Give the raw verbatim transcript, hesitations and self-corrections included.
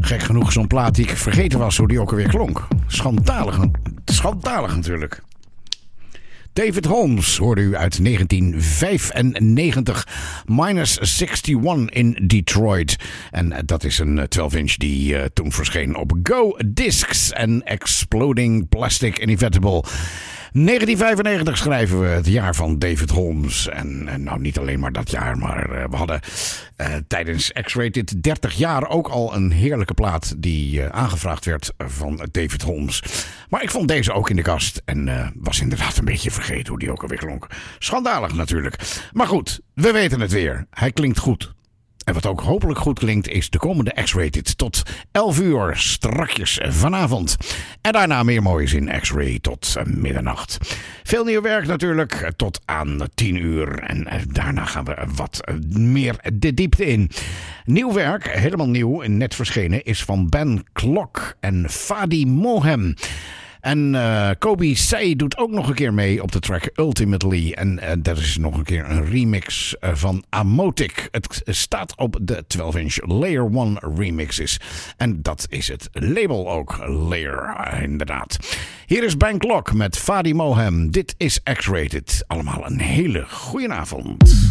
Gek genoeg zo'n plaat die ik vergeten was hoe die ook alweer klonk. Schandalig, schandalig natuurlijk. David Holmes hoorde u uit negentien vijfennegentig. Minus eenenzestig in Detroit. En dat is een twaalf inch die uh, toen verscheen op Go Discs en Exploding Plastic Inevitable. negentien vijfennegentig schrijven we, het jaar van David Holmes. En, en nou niet alleen maar dat jaar, maar uh, we hadden uh, tijdens X-Rated dertig jaar ook al een heerlijke plaat die uh, aangevraagd werd van David Holmes. Maar ik vond deze ook in de kast en uh, was inderdaad een beetje vergeten hoe die ook alweer klonk. Schandalig natuurlijk. Maar goed, we weten het weer. Hij klinkt goed. En wat ook hopelijk goed klinkt is de komende X-Rated tot elf uur strakjes vanavond. En daarna meer moois in X-Ray tot middernacht. Veel nieuw werk natuurlijk tot aan tien uur. En daarna gaan we wat meer de diepte in. Nieuw werk, helemaal nieuw, net verschenen, is van Ben Klok en Fadi Mohem. En uh, Kobe Say doet ook nog een keer mee op de track Ultimately. En uh, dat is nog een keer een remix uh, van Amotic. Het staat op de twaalf inch Layer one remixes. En dat is het label ook, Layer, uh, inderdaad. Hier is Ben Klok met Fadi Mohem. Dit is X-Rated. Allemaal een hele goeie avond.